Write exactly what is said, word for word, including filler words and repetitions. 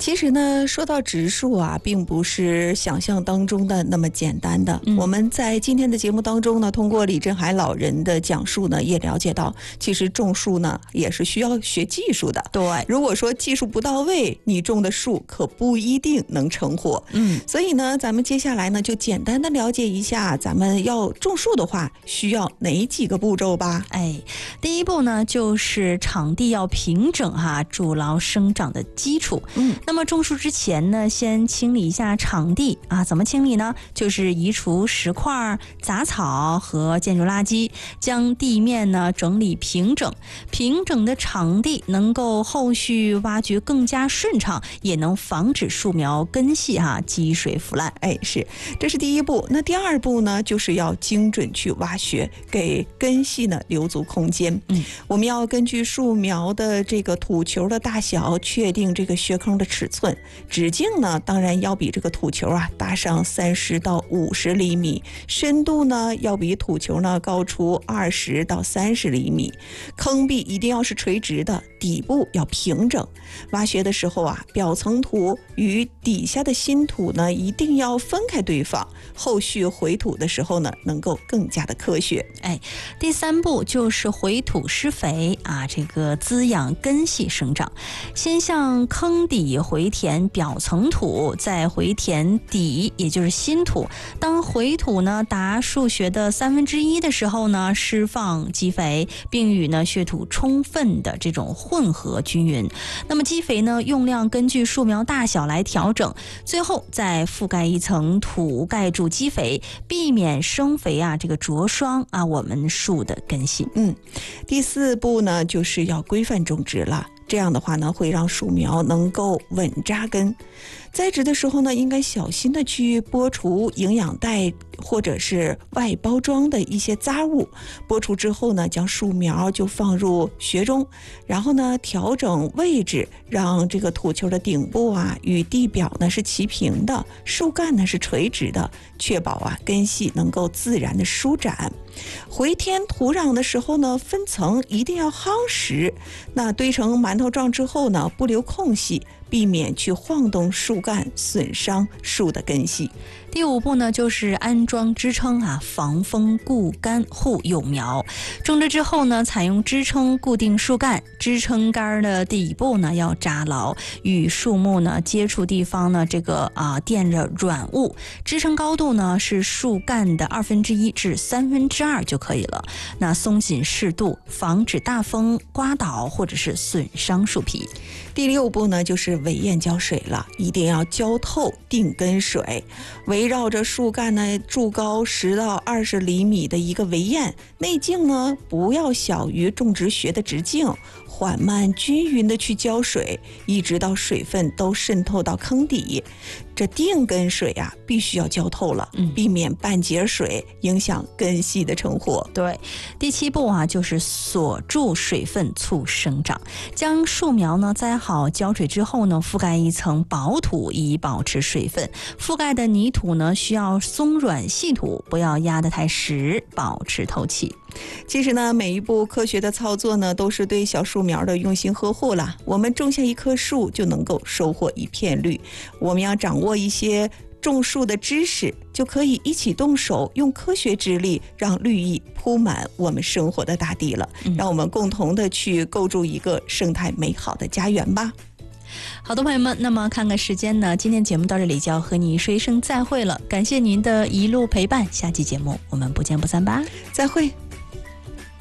其实呢，说到植树啊，并不是想象当中的那么简单的。嗯、我们在今天的节目当中呢，通过李振海老人的讲述呢，也了解到，其实种树呢也是需要学技术的。 对， 如果说技术不到位，你种的树可不一定能成活。嗯，所以呢，咱们接下来呢，就简单的了解一下，咱们要种树的话，需要哪几个步骤吧？ 哎，第一步呢，就是场地要平整哈，筑牢生长的基础。嗯，那么种树之前呢，先清理一下场地啊，怎么清理呢？就是移除石块、杂草和建筑垃圾，将地面呢整理平整。平整的场地能够后续挖掘更加顺畅，也能防止树苗根系哈积水腐烂。 哎，是，这是第一步。那第二步呢，就是要精准去挖掘，给根系呢留足空间。嗯，我们要根据树苗的这个土球的大小，确定这个穴坑的尺寸。直径呢，当然要比这个土球啊大上三十到五十厘米，深度呢要比土球呢高出二十到三十厘米。坑壁一定要是垂直的，底部要平整。挖掘的时候啊，表层土与底下的新土呢一定要分开对方，后续回土的时候呢，能够更加的科学。 哎，第三步就是回土施肥啊，这个滋养根系生长。先向坑底回填表层土，再回填底，也就是新土。当回土呢达树穴的三分之一的时候呢，施放基肥，并与呢穴土充分的这种混合均匀。那么基肥呢用量根据树苗大小来调整，最后再覆盖一层土盖住基肥，避免生肥啊这个着霜啊我们树的根系。 嗯，第四步呢就是要规范种植了。这样的话呢，会让树苗能够稳扎根。栽植的时候呢，应该小心的去剥除营养袋或者是外包装的一些杂物。剥除之后呢，将树苗就放入穴中，然后呢调整位置，让这个土球的顶部啊与地表呢是齐平的，树干呢是垂直的，确保啊根系能够自然的舒展。回填土壤的时候呢，分层一定要夯实，那堆成馒头状之后呢，不留空隙，避免去晃动树干，损伤树的根系。 第五步呢，就是安装支撑啊，防风固干护幼苗。种植之后呢，采用支撑固定树干，支撑杆的底部呢要扎牢，与树木呢接触地方呢这个啊垫着软物，支撑高度呢是树干的二分之一至三分之二就可以了。那松紧适度，防止大风刮倒或者是损伤树皮。 第六步呢，就是围堰浇水了，一定要浇透定根水，围绕着树干呢筑高十到二十厘米的一个围堰，内径呢不要小于种植穴的直径，缓慢均匀的去浇水，一直到水分都渗透到坑底。这定根水啊，必须要浇透了，嗯、避免半截水影响根系的成活。 对，第七步啊，就是锁住水分，促生长。将树苗呢栽好浇水之后呢，覆盖一层薄土，以保持水分。覆盖的泥土呢，需要松软细土，不要压得太实，保持透气。 其实呢，每一步科学的操作呢，都是对小树苗的用心呵护了。我们种下一棵树，就能够收获一片绿。我们要掌握一些种树的知识，就可以一起动手，用科学之力，让绿意铺满我们生活的大地了。嗯、让我们共同的去构筑一个生态美好的家园吧。 好的，朋友们，那么看看时间呢，今天节目到这里就要和你说一声再会了。感谢您的一路陪伴，下期节目我们不见不散吧。 再会。